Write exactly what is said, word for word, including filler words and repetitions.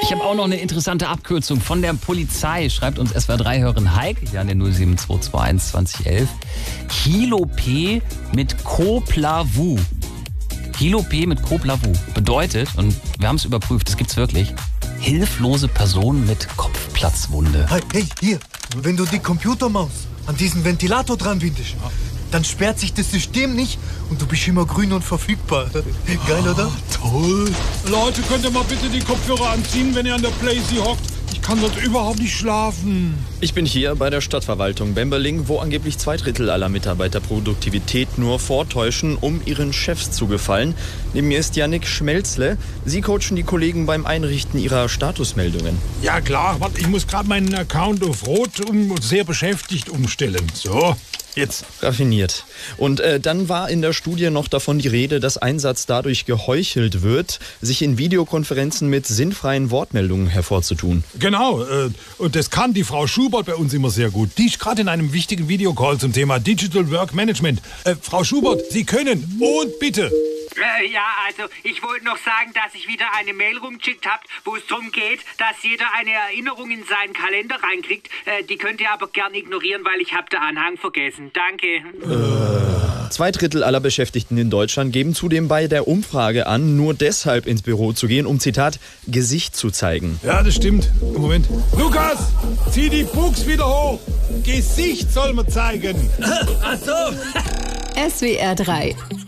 Ich habe auch noch eine interessante Abkürzung von der Polizei. Schreibt uns S W R drei Hörerin Heike hier an den null sieben zwei zwei eins zwanzig elf. Kilo P mit Koplavu. Kilo P mit Koplavu bedeutet, und wir haben es überprüft, das gibt's wirklich, hilflose Person mit Kopfplatzwunde. Hey, hey, hier, wenn du die Computermaus an diesen Ventilator dran windest, dann sperrt sich das System nicht und du bist immer grün und verfügbar. Geil, oder? Toll. Leute, könnt ihr mal bitte die Kopfhörer anziehen, wenn ihr an der Playsee hockt? Ich kann sonst überhaupt nicht schlafen. Ich bin hier bei der Stadtverwaltung Bemberling, wo angeblich zwei Drittel aller Mitarbeiter Produktivität nur vortäuschen, um ihren Chefs zu gefallen. Neben mir ist Jannik Schmelzle. Sie coachen die Kollegen beim Einrichten ihrer Statusmeldungen. Ja klar, warte, ich muss gerade meinen Account auf Rot um sehr beschäftigt umstellen. So, jetzt. Raffiniert. Und äh, dann war in der Studie noch davon die Rede, dass Einsatz dadurch geheuchelt wird, sich in Videokonferenzen mit sinnfreien Wortmeldungen hervorzutun. Genau, äh, und das kann die Frau Schubert bei uns immer sehr gut. Die ist gerade in einem wichtigen Videocall zum Thema Digital Work Management. Äh, Frau Schubert, Sie können und bitte. Äh, ja, also ich wollte noch sagen, dass ich wieder eine Mail rumgeschickt habe, wo es darum geht, dass jeder eine Erinnerung in seinen Kalender reinkriegt. Äh, die könnt ihr aber gern ignorieren, weil ich habe den Anhang vergessen. Danke. Äh. Zwei Drittel aller Beschäftigten in Deutschland geben zudem bei der Umfrage an, nur deshalb ins Büro zu gehen, um, Zitat, Gesicht zu zeigen. Ja, das stimmt. Moment. Lukas, zieh die Buchs wieder hoch. Gesicht soll man zeigen. Ach so. S W R drei